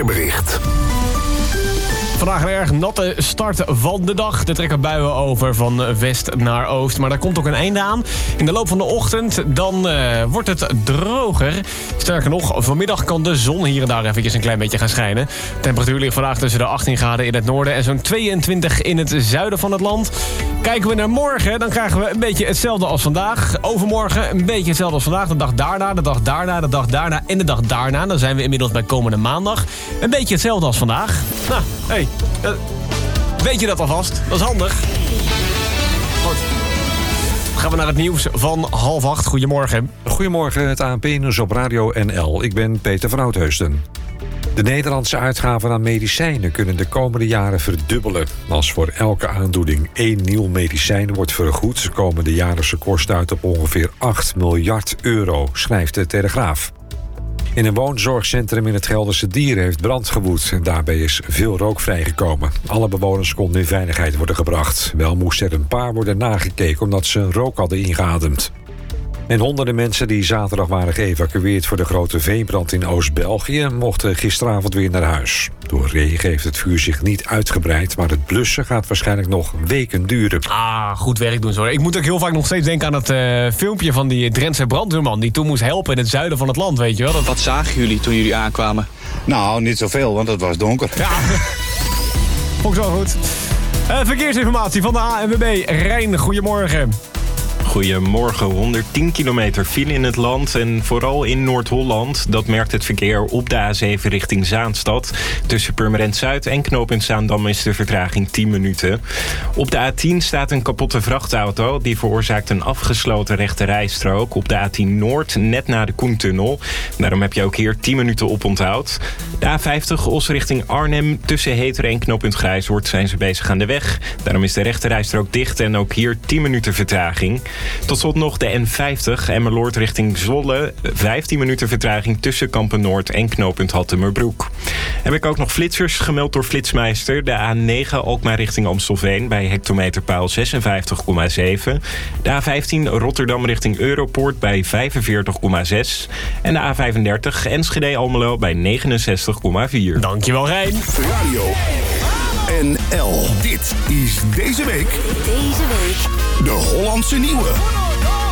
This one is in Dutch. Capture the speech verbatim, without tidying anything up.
weerbericht. Vandaag een erg natte start van de dag. Er trekken buien over van west naar oost. Maar daar komt ook een einde aan. In de loop van de ochtend dan uh, wordt het droger. Sterker nog, vanmiddag kan de zon hier en daar eventjes een klein beetje gaan schijnen. De temperatuur ligt vandaag tussen de achttien graden in het noorden... en zo'n tweeëntwintig in het zuiden van het land. Kijken we naar morgen, dan krijgen we een beetje hetzelfde als vandaag. Overmorgen een beetje hetzelfde als vandaag. De dag daarna, de dag daarna, de dag daarna en de dag daarna. Dan zijn we inmiddels bij komende maandag. Een beetje hetzelfde als vandaag. Nou, hé. Hey. Uh, weet je dat alvast? Dat is handig. Goed. Dan gaan we naar het nieuws van half acht. Goedemorgen. Goedemorgen, het A N P-nieuws op Radio N L. Ik ben Peter van Oudheusden. De Nederlandse uitgaven aan medicijnen kunnen de komende jaren verdubbelen. Als voor elke aandoening één nieuw medicijn wordt vergoed... komen de jaarlijkse kosten uit op ongeveer acht miljard euro, schrijft de Telegraaf. In een woonzorgcentrum in het Gelderse Dier heeft brand gewoed... en daarbij is veel rook vrijgekomen. Alle bewoners konden in veiligheid worden gebracht. Wel moest er een paar worden nagekeken omdat ze rook hadden ingeademd. En honderden mensen die zaterdag waren geëvacueerd... voor de grote veenbrand in Oost-België... mochten gisteravond weer naar huis. Door regen heeft het vuur zich niet uitgebreid... maar het blussen gaat waarschijnlijk nog weken duren. Ah, goed werk doen zo. Ik moet ook heel vaak nog steeds denken aan het uh, filmpje... van die Drentse brandweerman die toen moest helpen in het zuiden van het land, weet je wel. Dat... Wat zagen jullie toen jullie aankwamen? Nou, niet zoveel, want het was donker. Ja, vond ik zo goed. Uh, verkeersinformatie van de A N W B. Rijn, goedemorgen. Goedemorgen, honderdtien kilometer file in het land en vooral in Noord-Holland. Dat merkt het verkeer op de A zeven richting Zaanstad. Tussen Purmerend Zuid en knooppunt Zaandam is de vertraging tien minuten. Op de A tien staat een kapotte vrachtauto. Die veroorzaakt een afgesloten rechte rijstrook op de A tien Noord, net na de Koentunnel. Daarom heb je ook hier tien minuten oponthoud. De A vijftig Os richting Arnhem. Tussen Heteren en knooppunt Grijshoort zijn ze bezig aan de weg. Daarom is de rechte rijstrook dicht en ook hier tien minuten vertraging. Tot slot nog de N vijftig, Emmeloord richting Zwolle. vijftien minuten vertraging tussen Kampen-Noord en knooppunt Hattemerbroek. Heb ik ook nog flitsers gemeld door Flitsmeister. De A negen Alkmaar richting Amstelveen bij hectometerpaal zesenvijftig komma zeven. De A vijftien Rotterdam richting Europoort bij vijfenveertig komma zes. En de A vijfendertig Enschede-Almelo bij negenenzestig komma vier. Dankjewel, Rijn. Radio N L. Dit is deze week... Deze week... de Hollandse Nieuwe.